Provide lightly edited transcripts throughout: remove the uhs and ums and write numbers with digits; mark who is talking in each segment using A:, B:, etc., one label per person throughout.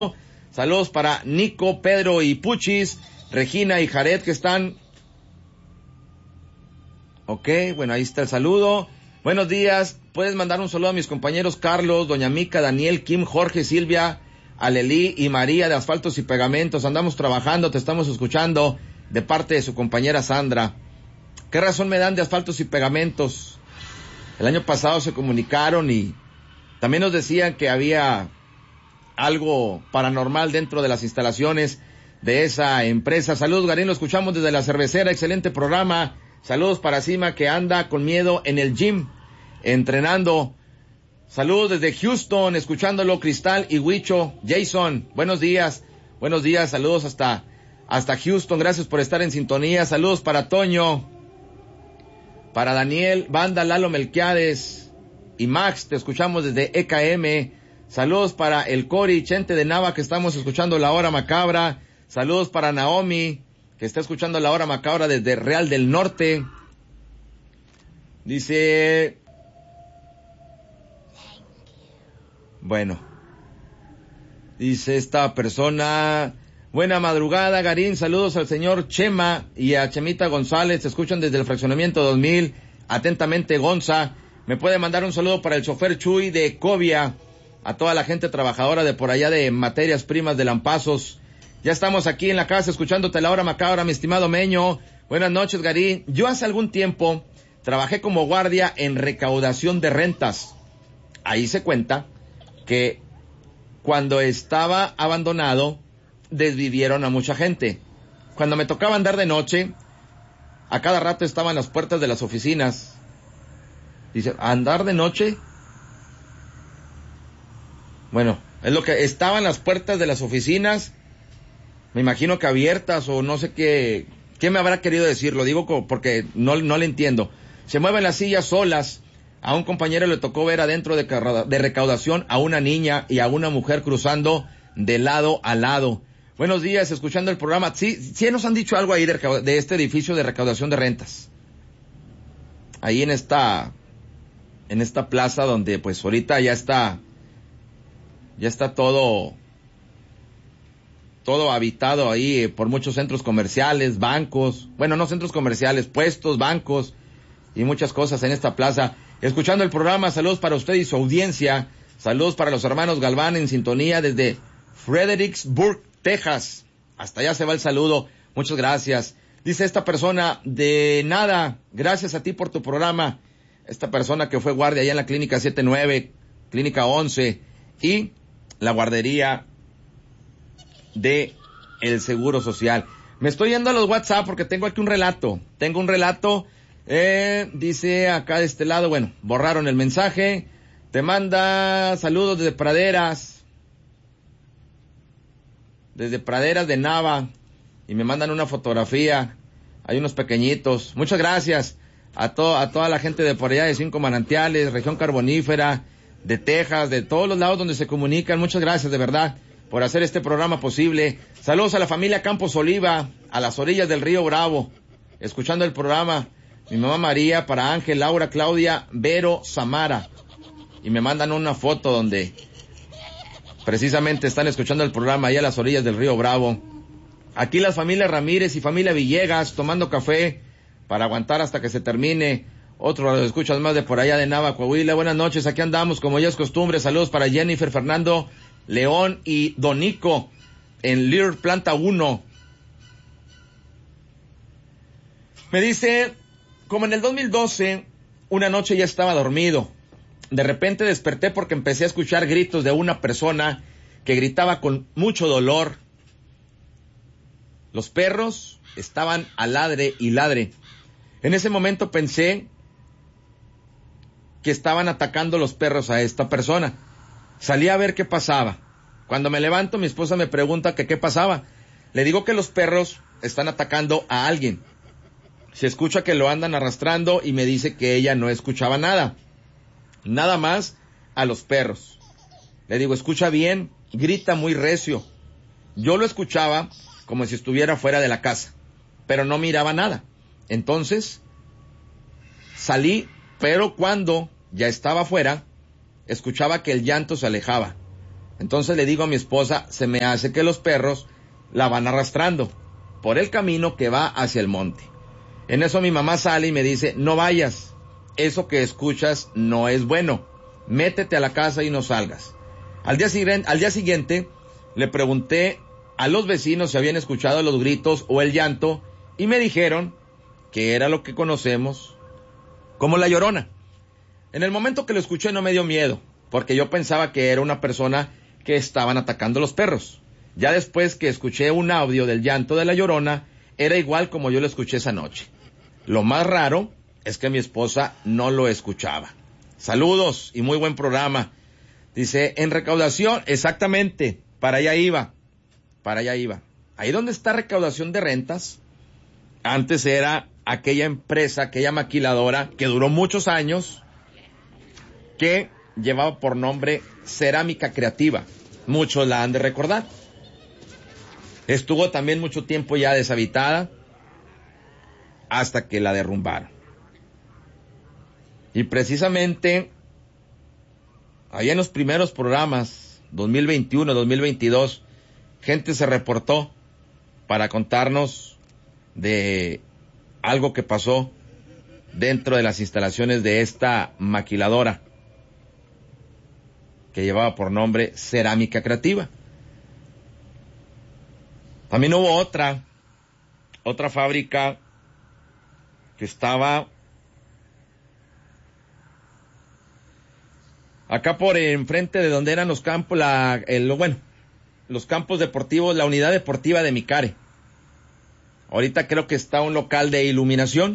A: Saludos para Nico, Pedro y Puchis, Regina y Jared que están. Ok, bueno, ahí está el saludo. Buenos días, puedes mandar un saludo a mis compañeros Carlos, Doña Mica, Daniel, Kim, Jorge, Silvia, Alelí y María de Asfaltos y Pegamentos. Andamos trabajando, te estamos escuchando de parte de su compañera Sandra. ¿Qué razón me dan de Asfaltos y Pegamentos? El año pasado se comunicaron y también nos decían que había algo paranormal dentro de las instalaciones de esa empresa. Saludos, Garín, lo escuchamos desde la cervecera, excelente programa. Saludos para Sima que anda con miedo en el gym, entrenando. Saludos desde Houston, escuchándolo, Cristal y Huicho. Jason, buenos días, saludos hasta Houston, gracias por estar en sintonía. Saludos para Toño, para Daniel, Banda, Lalo Melquiades y Max, te escuchamos desde EKM. Saludos para el Cori, Chente de Nava, que estamos escuchando La Hora Macabra. Saludos para Naomi, que está escuchando La Hora Macabra desde Real del Norte. Dice... Bueno. Dice esta persona... Buena madrugada, Garín. Saludos al señor Chema y a Chemita González. Se escuchan desde el fraccionamiento 2000. Atentamente, Gonza. Me puede mandar un saludo para el chofer Chuy de Covia. A toda la gente trabajadora de por allá de Materias Primas de Lampazos. Ya estamos aquí en la casa escuchándote La Hora Macabra, mi estimado Meño. Buenas noches, Garín. Yo hace algún tiempo trabajé como guardia en recaudación de rentas. Ahí se cuenta que cuando estaba abandonado, desvivieron a mucha gente. Cuando me tocaba andar de noche, a cada rato estaban las puertas de las oficinas. Dice, ¿andar de noche? Bueno, es lo que estaban las puertas de las oficinas, me imagino que abiertas o no sé qué me habrá querido decir, lo digo porque no le entiendo. Se mueven las sillas solas, a un compañero le tocó ver adentro de recaudación a una niña y a una mujer cruzando de lado a lado. Buenos días, escuchando el programa. Sí nos han dicho algo ahí de este edificio de recaudación de rentas. Ahí en esta plaza donde pues ahorita ya está todo habitado ahí por muchos centros comerciales, bancos, bueno, no centros comerciales, puestos, bancos y muchas cosas en esta plaza. Escuchando el programa, saludos para usted y su audiencia, saludos para los hermanos Galván en sintonía desde Fredericksburg, Texas. Hasta allá se va el saludo, muchas gracias. Dice esta persona, de nada, gracias a ti por tu programa. Esta persona que fue guardia allá en la clínica 79, clínica 11 y la guardería de el Seguro Social. Me estoy yendo a los WhatsApp porque tengo aquí un relato. Dice acá de este lado, bueno, borraron el mensaje. Te manda saludos desde Praderas de Nava. Y me mandan una fotografía. Hay unos pequeñitos. Muchas gracias a toda la gente de por allá de Cinco Manantiales, región carbonífera, de Texas, de todos los lados donde se comunican. Muchas gracias de verdad por hacer este programa posible. Saludos a la familia Campos Oliva, a las orillas del río Bravo, escuchando el programa. Mi mamá María, para Ángel, Laura, Claudia, Vero, Samara. Y me mandan una foto donde precisamente están escuchando el programa allá a las orillas del río Bravo. Aquí las familias Ramírez y familia Villegas tomando café para aguantar hasta que se termine. Otro los escuchas más de por allá de Nava, Coahuila. Buenas noches, aquí andamos como ya es costumbre. Saludos para Jennifer, Fernando, León y Donico en Lear Planta 1. Me dice, como en el 2012, una noche ya estaba dormido. De repente desperté porque empecé a escuchar gritos de una persona que gritaba con mucho dolor. Los perros estaban a ladre y ladre. En ese momento pensé que estaban atacando los perros a esta persona. Salí a ver qué pasaba. Cuando me levanto, mi esposa me pregunta que qué pasaba. Le digo que los perros están atacando a alguien. Se escucha que lo andan arrastrando y me dice que ella no escuchaba nada. Nada más a los perros. Le digo, escucha bien, grita muy recio. Yo lo escuchaba como si estuviera fuera de la casa, pero no miraba nada. Entonces, salí, pero cuando ya estaba afuera, escuchaba que el llanto se alejaba. Entonces le digo a mi esposa, se me hace que los perros la van arrastrando por el camino que va hacia el monte. En eso mi mamá sale y me dice, no vayas, eso que escuchas no es bueno, métete a la casa y no salgas. Al día siguiente le pregunté a los vecinos si habían escuchado los gritos o el llanto y me dijeron que era lo que conocemos como la Llorona. En el momento que lo escuché no me dio miedo, porque yo pensaba que era una persona que estaban atacando los perros. Ya después que escuché un audio del llanto de la Llorona, era igual como yo lo escuché esa noche. Lo más raro es que mi esposa no lo escuchaba. Saludos y muy buen programa. Dice, en recaudación, exactamente, para allá iba. Ahí donde está recaudación de rentas, antes era aquella empresa, aquella maquiladora que duró muchos años, que llevaba por nombre Cerámica Creativa. Muchos la han de recordar. Estuvo también mucho tiempo ya deshabitada, hasta que la derrumbaron. Y precisamente, allá en los primeros programas, 2021, 2022, gente se reportó para contarnos de algo que pasó dentro de las instalaciones de esta maquiladora, que llevaba por nombre Cerámica Creativa. También hubo otra fábrica que estaba acá por enfrente de donde eran los campos, los campos deportivos, la unidad deportiva de Micare. Ahorita creo que está un local de iluminación.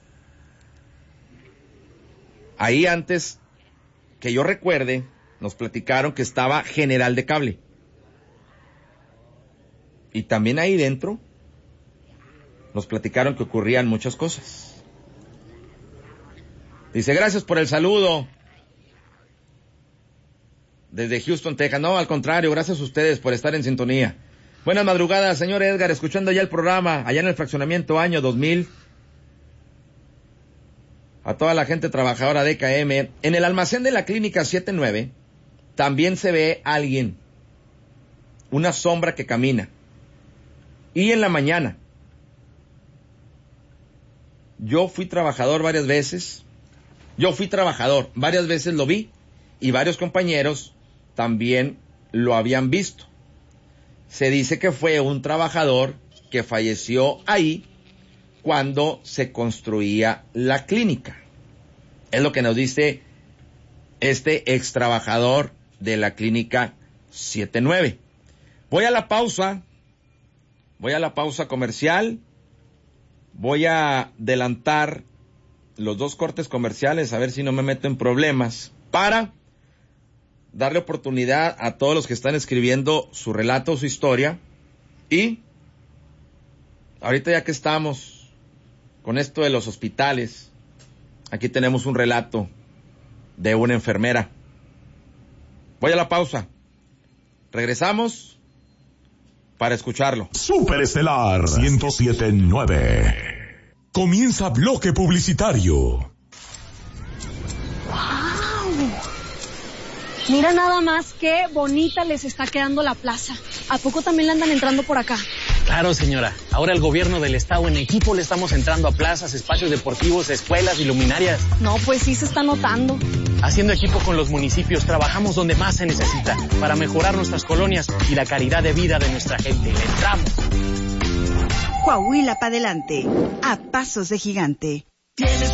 A: Ahí antes, que yo recuerde, nos platicaron que estaba General de Cable. Y también ahí dentro nos platicaron que ocurrían muchas cosas. Dice, gracias por el saludo. Desde Houston, Texas. No, al contrario, gracias a ustedes por estar en sintonía. Buenas madrugadas, señor Edgar, escuchando ya el programa, allá en el fraccionamiento año 2000. A toda la gente trabajadora de KM. En el almacén de la clínica 79, también se ve alguien, una sombra que camina. Y en la mañana, yo fui trabajador varias veces lo vi, y varios compañeros también lo habían visto. Se dice que fue un trabajador que falleció ahí cuando se construía la clínica. Es lo que nos dice este ex trabajador de la clínica 79. Voy a la pausa comercial. Voy a adelantar los 2 cortes comerciales, a ver si no me meto en problemas, para darle oportunidad a todos los que están escribiendo su relato, su historia. Y ahorita, ya que estamos con esto de los hospitales, aquí tenemos un relato de una enfermera. Voy a la pausa. Regresamos para escucharlo.
B: Superestelar 107.9. Comienza bloque publicitario.
C: ¡Wow! Mira nada más qué bonita les está quedando la plaza. ¿A poco también le andan entrando por acá?
D: Claro, señora. Ahora el gobierno del estado en equipo le estamos entrando a plazas, espacios deportivos, escuelas y luminarias.
C: No, pues sí se está notando.
D: Haciendo equipo con los municipios, trabajamos donde más se necesita para mejorar nuestras colonias y la calidad de vida de nuestra gente. Le entramos.
E: Coahuila para adelante, a pasos de gigante.